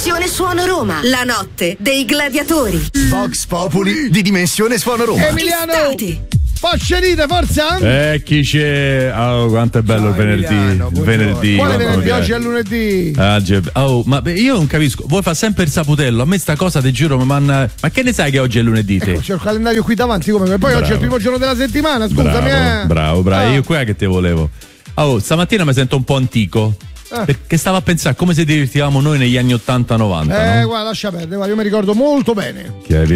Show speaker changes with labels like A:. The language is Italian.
A: Suono Roma, la notte dei gladiatori.
B: Vox Populi di Dimensione Suono Roma.
C: Emiliano, Poscerite, forza?
D: Chi c'è? Oh, quanto è bello il venerdì. Venerdì.
C: Quale venerdì? Oggi è lunedì.
D: Ma io non capisco. Vuoi fare sempre il saputello? A me sta cosa, ti giuro, ma che ne sai che oggi è lunedì te?
C: C'è il calendario qui davanti, come? Poi oggi è il primo giorno della settimana, scusami.
D: Bravo. Io qua che te volevo. Stamattina mi sento un po' antico. Perché stavo a pensare come se divertivamo noi negli anni 80-90.
C: Guarda, lascia perdere, io mi ricordo molto bene.